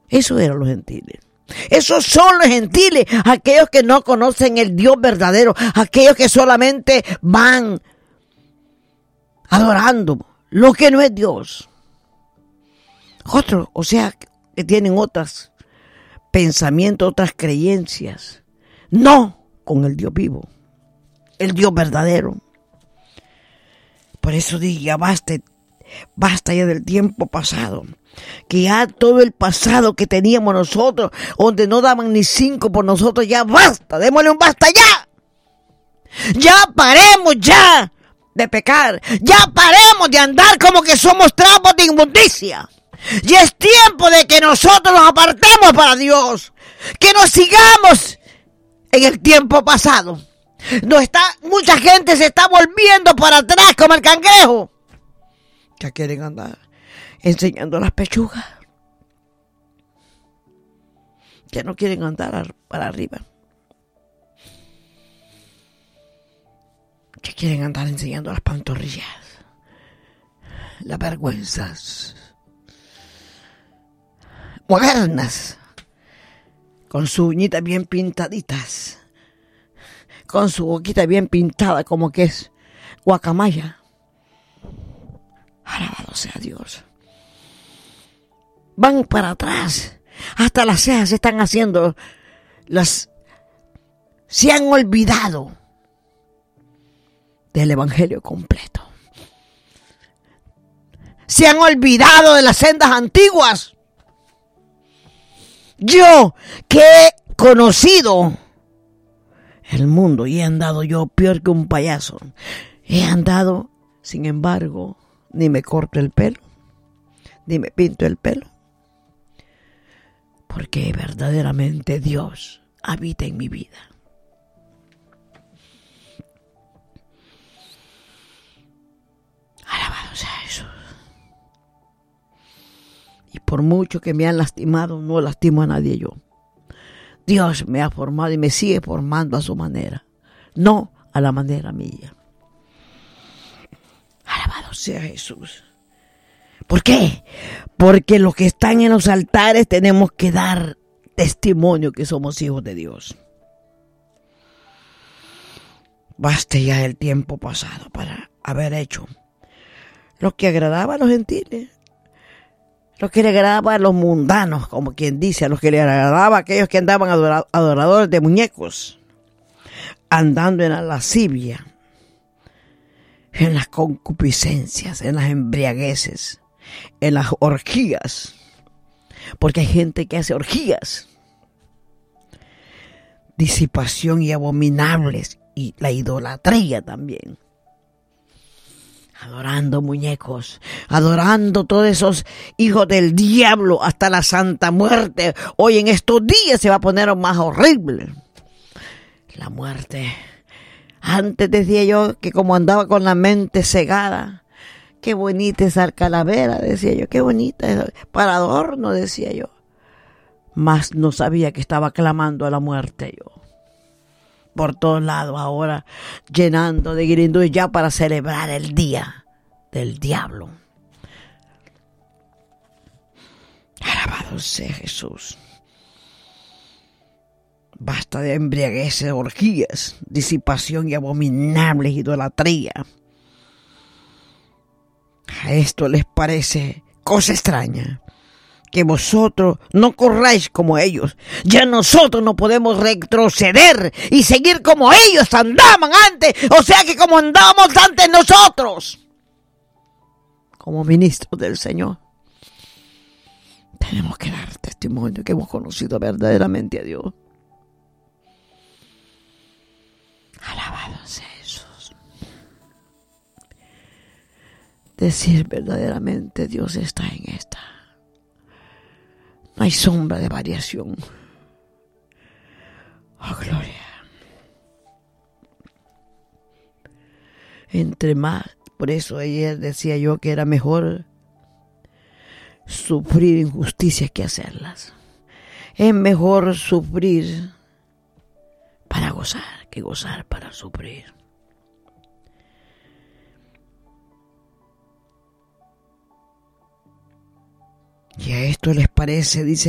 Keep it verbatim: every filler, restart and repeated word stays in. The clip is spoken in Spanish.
Esos eran los gentiles. Esos son los gentiles, aquellos que no conocen el Dios verdadero, aquellos que solamente van adorando lo que no es Dios. Otros, o sea, que tienen otros pensamientos, otras creencias, no con el Dios vivo, el Dios verdadero. Por eso dije, ya basta, basta ya del tiempo pasado. Que ya todo el pasado que teníamos nosotros, donde no daban ni cinco por nosotros, ya basta, démosle un basta ya. Ya paremos ya de pecar, ya paremos de andar como que somos trapos de inmundicia. Ya es tiempo de que nosotros nos apartemos para Dios, que nos sigamos en el tiempo pasado. No está, mucha gente se está volviendo para atrás como el cangrejo. Ya quieren andar enseñando las pechugas. Ya no quieren andar para arriba. Ya quieren andar enseñando las pantorrillas, las vergüenzas modernas, con sus uñitas bien pintaditas, con su boquita bien pintada como que es guacamaya. Alabado sea Dios. Van para atrás, hasta las cejas se están haciendo, las se han olvidado del evangelio completo. Se han olvidado de las sendas antiguas. Yo que he conocido el mundo y he andado yo peor que un payaso. He andado, sin embargo, ni me corto el pelo, ni me pinto el pelo. Porque verdaderamente Dios habita en mi vida. Alabado sea Jesús. Y por mucho que me han lastimado, no lastimo a nadie yo. Dios me ha formado y me sigue formando a su manera, no a la manera mía. Alabado sea Jesús. ¿Por qué? Porque los que están en los altares tenemos que dar testimonio que somos hijos de Dios. Baste ya el tiempo pasado para haber hecho lo que agradaba a los gentiles, lo que le agradaba a los mundanos, como quien dice, a los que le agradaba a aquellos que andaban adoradores de muñecos, andando en la lascivia, en las concupiscencias, en las embriagueces, en las orgías, porque hay gente que hace orgías, disipación y abominables, y la idolatría también, adorando muñecos, adorando todos esos hijos del diablo hasta la santa muerte. Hoy en estos días se va a poner más horrible la muerte. Antes decía yo que como andaba con la mente cegada, qué bonita esa calavera, decía yo, qué bonita, para adorno, decía yo. Mas no sabía que estaba clamando a la muerte yo. Por todos lados ahora, llenando de guirindullas ya para celebrar el día del diablo. Alabado sea Jesús. Basta de embriagueces, orgías, disipación y abominables idolatría. A esto les parece cosa extraña que vosotros no corráis como ellos. Ya nosotros no podemos retroceder y seguir como ellos andaban antes. O sea que como andábamos antes nosotros, como ministros del Señor, tenemos que dar testimonio que hemos conocido verdaderamente a Dios. Alabado sea Jesús. Decir verdaderamente Dios está en esta. No hay sombra de variación. Oh, gloria. Entre más, por eso ayer decía yo que era mejor sufrir injusticias que hacerlas. Es mejor sufrir para gozar que gozar para sufrir. Y a esto les parece, dice